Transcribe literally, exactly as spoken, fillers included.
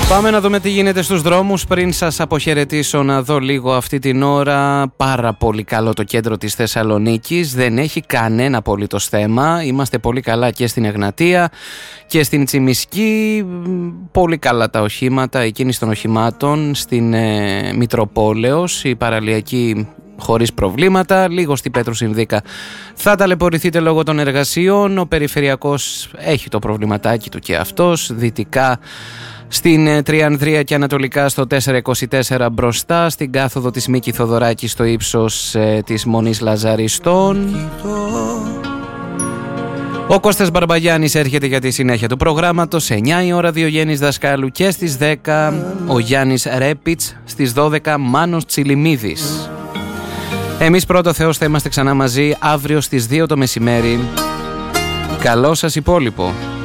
Πάμε να δούμε τι γίνεται στους δρόμους. Πριν σας αποχαιρετήσω, να δω λίγο αυτή την ώρα. Πάρα πολύ καλό το κέντρο της Θεσσαλονίκης. Δεν έχει κανένα απολύτως θέμα. Είμαστε πολύ καλά και στην Εγνατία και στην Τσιμισκή. Πολύ καλά τα οχήματα, η κίνηση των οχημάτων στην ε, Μητροπόλεως, η παραλιακή χωρίς προβλήματα. Λίγο στην Πέτρου Συνδίκα θα ταλαιπωρηθείτε λόγω των εργασιών. Ο περιφερειακός έχει το προβληματάκι του και αυτός. Δυτικά στην Τριανδρία και ανατολικά στο τετρακόσια είκοσι τέσσερα μπροστά, στην κάθοδο της Μίκη Θοδωράκη στο ύψος ε, της Μονής Λαζαριστών. Ο Κώστας Μπαρμπαγιάννης έρχεται για τη συνέχεια του προγράμματος. εννιά η ώρα Διογέννης Δασκάλου και στις δέκα ο Γιάννης Ρέπιτς, στις δώδεκα Μάνος Τσιλιμίδης. Εμείς πρώτο Θεός θα είμαστε ξανά μαζί αύριο στις δύο το μεσημέρι. Καλό σας υπόλοιπο.